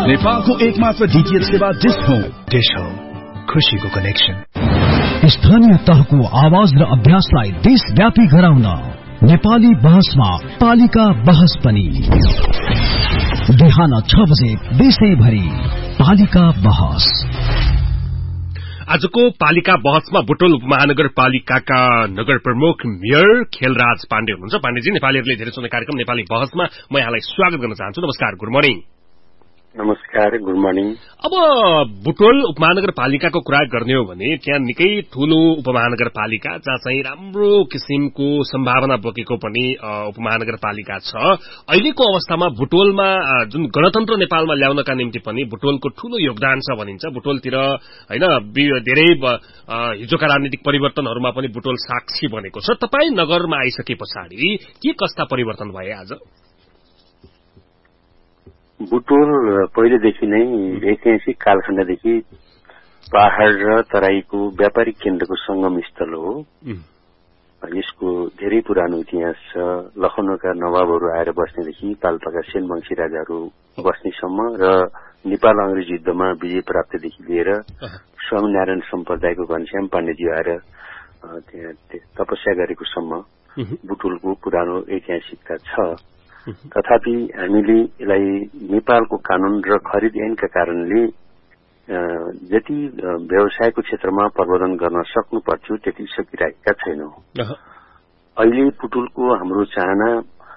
नेपालको एकमात्र डीटीएच सेवा डिश होम, खुशीको कनेक्सन। स्थानीय तहको आवाज र अभ्यासलाई देशव्यापी गराउन नेपाली बहसमा पालिका बहस पनि बिहान 6 बजे देशैभरि पालिका बहस। आजको पालिका बहसमा बुटोल उपमहानगरपालिकाका नगर प्रमुख मेयर खेलराज पाण्डे हुनुहुन्छ। पाण्डेजी, नेपालीहरूले धेरै सुन्ने कार्यक्रम नेपाली बहसमा म यहाँलाई स्वागत गर्न चाहन्छु। नमस्कार, गुड मर्निङ। नमस्कार, गुड मर्निङ। अब बुटोल उपमहानगरपालिकाको कुरा गर्ने हो भने त्यहाँ निकै ठूलो उपमहानगरपालिका जहाँ चाहिँ राम्रो किसिमको सम्भावना बोकेको पनि उपमहानगरपालिका छ। अहिलेको अवस्थामा बुटोलमा जुन गणतन्त्र नेपालमा ल्याउनका निम्ति पनि बुटोलको ठूलो योगदान छ भनिन्छ। बुटोलतिर हैन धेरै हिजोका राजनीतिक परिवर्तनहरूमा पनि बुटोल साक्षी बनेको छ। तपाई नगरमा आइसके पछाडि के कस्ता परिवर्तन भए आज? बुटोल पहिलेदेखि नै ऐतिहासिक कालखण्डदेखि पहाड़ र तराईको व्यापारिक केन्द्रको संगम स्थल हो। यसको धेरै पुरानो इतिहास छ। लखनऊका नवाबहरू आएर बस्नेदेखि पाल्पाका सेनवंशी राजाहरू बस्नेसम्म र नेपाल अंग्रेज युद्धमा विजय प्राप्तिदेखि लिएर स्वामीनारायण सम्प्रदायको घनश्याम पाण्डेजी आएर त्यहाँ तपस्या गरेको सम्म बुटोलको पुरानो ऐतिहासिकता छ। तथापि हामीले यसलाई नेपालको कानून र खरिद ऐनका कारणले जति व्यवसायको क्षेत्रमा प्रवर्धन गर्न सक्नु पर्थ्यो त्यति सकिरहेका छैनौं। अहिले बुटोलको हाम्रो चाहना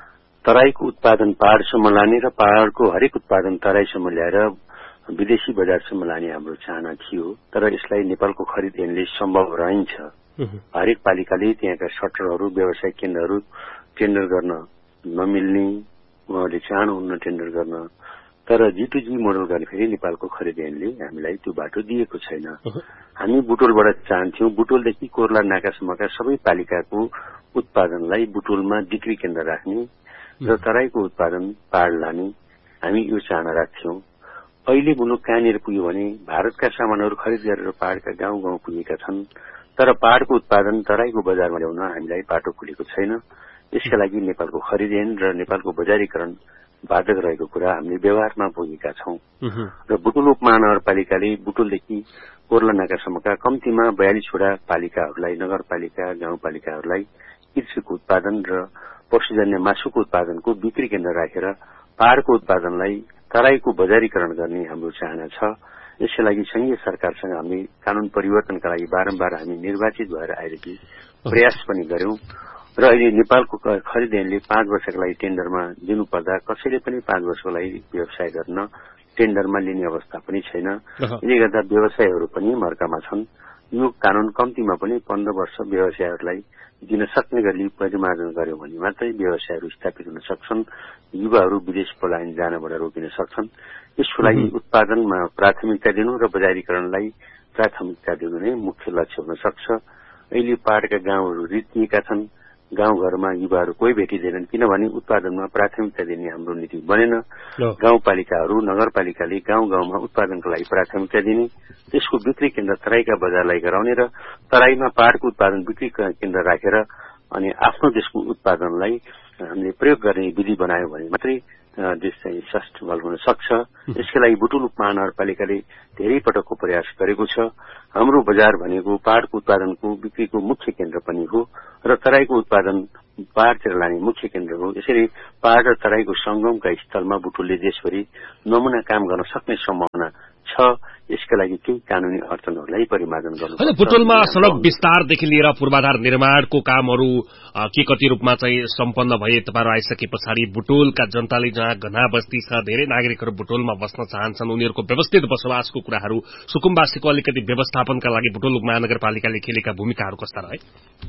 तराईको उत्पादन पहाड़सम्म लाने र पहाड़को हरेक उत्पादन तराईसम्म ल्याएर विदेशी बजारसम्म लाने हाम्रो चाहना थियो। तर यसलाई नेपालको खरिद ऐनले सम्भव रहन्छ। हरेक पालिकाले त्यहाँका सटरहरू व्यवसायिक केन्द्रहरू टेन्डर गर्न नमिल्ने, उहाँले चाहनुहुन्न टेन्डर गर्न। तर G2G मोडल गर्ने फेरि नेपालको खरिद ऐनले हामीलाई त्यो बाटो दिएको छैन। हामी बुटोलबाट चाहन्थ्यौं बुटोलदेखि कोर्ला नाकासम्मका सबै पालिकाको उत्पादनलाई बुटोलमा बिक्री केन्द्र राख्ने र तराईको उत्पादन पहाड़ लाने हामी यो चाहना राख्थ्यौं। अहिले मुलुक कहाँनिर पुग्यो भने भारतका सामानहरू खरिद गरेर पहाड़का गाउँ गाउँ पुगेका छन्। तर पहाड़को उत्पादन तराईको बजारमा ल्याउन हामीलाई बाटो खुलेको छैन। यसका लागि नेपालको खरिद ऐन र नेपालको बजारीकरण बाधक रहेको कुरा हामीले व्यवहारमा भोगेका छौं। र बुटोल उपमहानगरपालिकाले बुटोलदेखि कोर्ला नाकासम्मका कम्तीमा 42 वटा पालिकाहरूलाई, नगरपालिका, गाउँपालिकाहरूलाई कृषिको उत्पादन र पशुजन्य मासुको उत्पादनको बिक्री केन्द्र राखेर पहाड़को उत्पादनलाई तराईको बजारीकरण गर्ने हाम्रो चाहना छ। यसका लागि संघीय सरकारसँग हामीले कानून परिवर्तनका लागि बारम्बार हामी निर्वाचित भएर आएदेखि प्रयास पनि गर्यौं। र अहिले नेपालको खरिद ऐनले 5 वर्षका लागि टेन्डरमा दिनुपर्दा कसैले पनि 5 वर्षको लागि व्यवसाय गर्न टेन्डरमा लिने अवस्था पनि छैन। यसले गर्दा व्यवसायहरू पनि मर्कामा छन्। यो कानून कम्तीमा पनि 15 वर्ष व्यवसायहरूलाई दिन सक्ने गरी परिमार्जन गर्यो भने मात्रै व्यवसायहरू स्थापित हुन सक्छन्। युवाहरू विदेश पलायन जानबाट रोकिन सक्छन्। यसको लागि उत्पादनमा प्राथमिकता दिनु र बजारीकरणलाई प्राथमिकता दिनु नै मुख्य लक्ष्य हुन सक्छ। अहिले पहाड़का गाउँहरू रित्तिएका छन्। गाउँघरमा युवाहरू कोही भेटिँदैनन् किनभने उत्पादनमा प्राथमिकता दिने हाम्रो नीति बनेन। गाउँपालिकाहरू, नगरपालिकाले गाउँ गाउँमा उत्पादनका लागि प्राथमिकता दिने, त्यसको बिक्री केन्द्र तराईका बजारलाई गराउने र तराईमा पहाड़को उत्पादन बिक्री केन्द्र राखेर अनि आफ्नो देशको उत्पादनलाई हामीले प्रयोग गर्ने विधि बनायो भने मात्रै देश चाहिँ सस्टेनेबल हुन सक्छ। यसका लागि बुटोल उपमहानगरपालिकाले धेरै पटकको प्रयास गरेको छ। हाम्रो बजार भनेको पहाड़को उत्पादनको बिक्रीको मुख्य केन्द्र पनि हो र तराईको उत्पादन पहाड़तिर लाने मुख्य केन्द्र हो। यसरी पहाड़ र तराईको संगमका स्थलमा बुटोलले देशभरि नमूना काम गर्न सक्ने सम्भावना छ। यसका लागि केही कानूनी अडचनहरूलाई परिमार्जन गर्नुपर्छ। बुटोलमा सड़क विस्तारदेखि लिएर पूर्वाधार निर्माणको कामहरू के कति रूपमा चाहिँ सम्पन्न भए तपाईहरु आइसके पछाडि बुटोलका जनताले जहाँ घना बस्ती छ, धेरै नागरिकहरू बुटोलमा बस्न चाहन्छन्, उनीहरूको व्यवस्थित बसोबासको कुराहरू, सुकुम्बासीको अलिकति व्यवस्थापनका लागि बुटोल महानगरपालिकाले खेलेका भूमिकाहरू कस्ता रहे?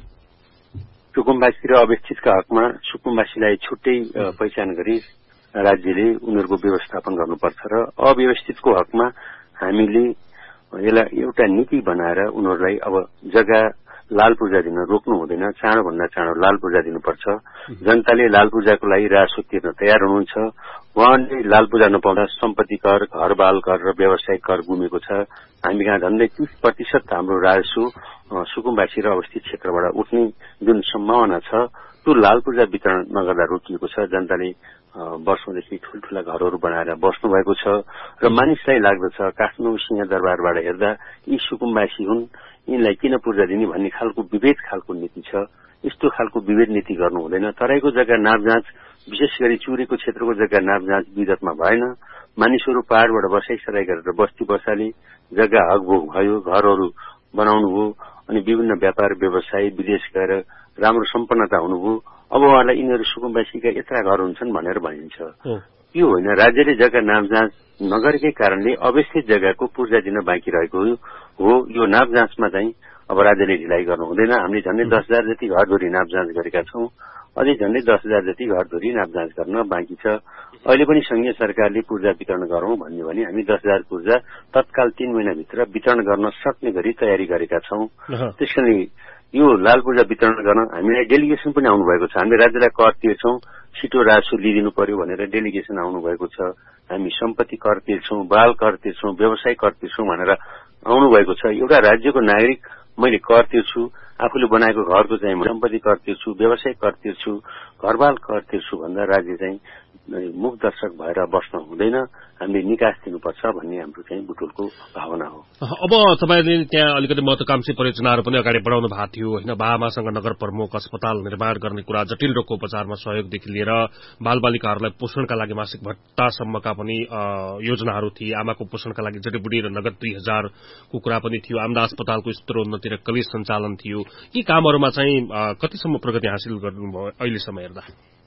सुकुम्बासी र अवस्थितका हकमा सुकुम्बासीलाई छुट्टै पहिचान गरी राज्यले उनीहरूको व्यवस्थापन गर्नुपर्छ र अव्यवस्थितको हकमा हामीले यसलाई एउटा नीति बनाएर उनीहरूलाई अब जग्गा लाल पूर्जा दिन रोक्नु हुँदैन। चाँडोभन्दा चाँडो लाल पूर्जा दिनुपर्छ। जनताले लाल पूजाको लागि राजस्व तिर्न तयार हुनुहुन्छ। उहाँले लाल पूजा नपाउँदा सम्पत्ति कर, घरबाल कर र व्यावसायिक कर गुमेको छ। हामी कहाँ झन्डै 30% हाम्रो राजस्व सुकुम्बासी र अवस्थित क्षेत्रबाट उठ्ने जुन सम्भावना छ त्यो लाल पूर्जा वितरण नगर्दा रोकिएको छ। जनताले वर्षौंदेखि ठूल्ठूला घरहरू बनाएर बस्नु भएको छ र मानिसलाई लाग्दछ काठमाडौँ सिंहदरबारबाट हेर्दा यी सुकुम्बासी हुन्, यिनलाई किन पूर्जा दिने भन्ने खालको विभेद खालको नीति छ। यस्तो खालको विभेद नीति गर्नु हुँदैन। तराईको जग्गा नापजाँच, विशेष गरी चुरेको क्षेत्रको जग्गा नापजाँच विगतमा भएन। मानिसहरू पहाड़बाट बसाइसराई गरेर बस्ती बसाले, जग्गा हकभोग भयो, घरहरू बनाउनु भयो, अनि विभिन्न व्यापार व्यवसाय विदेश गएर राम्रो सम्पन्नता हुनुभयो। अब उहाँलाई यिनीहरू सुकुम्बासीका यत्रा घर हुन्छन् भनेर भनिन्छ। यो होइन, राज्यले जग्गा नापजाँच नगरेकै कारणले अवस्थित जग्गाको पूर्जा दिन बाँकी रहेको हो। यो नापजाँचमा चाहिँ अब राज्यले ढिलाइ गर्नु हुँदैन। हामीले झन्डै 10,000 जति घरधुरी नापजाँच गरेका छौं। अझै झन्डै 10,000 जति घरधुरी नापजाँच गर्न बाँकी छ। अहिले पनि संघीय सरकारले पूर्जा वितरण गरौं भन्यो भने हामी 10,000 पूर्जा तत्काल 3 महिनाभित्र वितरण गर्न सक्ने गरी तयारी गरेका छौं। त्यसैले यो लाल पूर्जा वितरण गर्न हामीलाई डेलिगेसन पनि आउनु भएको छ। हामीले राज्यलाई कर तिर्छौं, छिटो राजस्व लिइदिनु पर्यो भनेर डेलिगेसन आउनु भएको छ। हामी सम्पत्ति कर तिर्छौं, बाल कर तिर्छौं, व्यवसाय कर तिर्छौं भनेर आउनु भएको छ। एउटा राज्यको नागरिक मैले कर तिर्छु, आफूले बनाएको घरको चाहिँ सम्पत्ति कर तिर्छु, व्यवसाय कर तिर्छु, घरबाल कर तिर्छु भन्दा राज्य चाहिँ मुख दर्शक भएर बस्न हुँदैन। हामीले निकास दिनुपर्छ भन्ने हाम्रो चाहिँ बुटोलको भावना हो। अब तपाईले त्यहाँ अलिकति महत्वाकांक्षी परियोजनाहरू पनि अगाडि बढाउनु भएको थियो होइन। बामासँग नगर प्रमुख अस्पताल निर्माण गर्ने कुरा, जटिल रोगको उपचारमा सहयोगदेखि लिएर बालबालिकाहरूलाई पोषणका लागि मासिक भत्तासम्मका पनि योजनाहरू थिए। आमाको पोषणका लागि जडीबुटी र नगद 2,000 को कुरा पनि थियो। आमदा अस्पतालको स्तरोन्नति र कलेज सञ्चालन थियो। यी कामहरूमा चाहिँ कतिसम्म प्रगति हासिल गर्नुभयो अहिलेसम्म हेर्दा?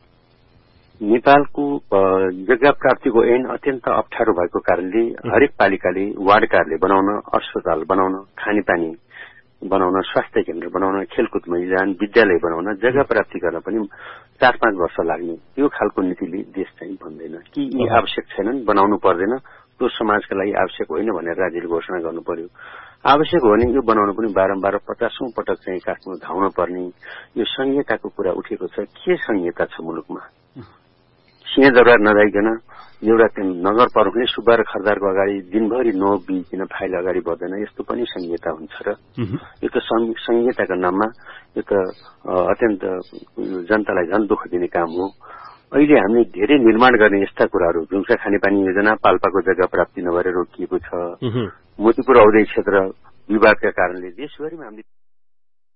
नेपालको जग्गा प्राप्तिको ऐन अत्यन्त अप्ठ्यारो भएको कारणले हरेक पालिकाले वार्ड कार्यालय बनाउन, अस्पताल बनाउन, खानेपानी बनाउन, स्वास्थ्य केन्द्र बनाउन, खेलकुद मैदान, विद्यालय बनाउन जग्गा प्राप्ति गर्न पनि 4-5 वर्ष लाग्ने यो खालको नीतिले देश चाहिँ भन्दैन कि यी आवश्यक छैनन्, बनाउनु पर्दैन, त्यो समाजका लागि आवश्यक होइन भनेर राज्यले घोषणा गर्नु पर्यो। आवश्यक हो भने यो बनाउन पनि बारम्बार 50औं पटक चाहिँ काठमाडौँ धाउन पर्ने यो संहिताको कुरा उठेको छ। के संहिता छ मुलुकमा? सिंहदरबार नजाइकन एउटा नगर प्रमुखले सुब्बा र खरदारको अगाडि दिनभरि नबिकिन फाइल अगाडि बढ्दैन, यस्तो पनि संहिता हुन्छ र यो त संहिताको नाममा यो त अत्यन्त जनतालाई झन् दुःख दिने काम हो। अहिले हामीले धेरै निर्माण गर्ने यस्ता कुराहरू, झुम्सा खानेपानी योजना पाल्पाको जग्गा प्राप्ति नभएर रोकिएको छ। मोतीपुर औद्योगिक क्षेत्र विवादका कारणले देशभरिमा हामीले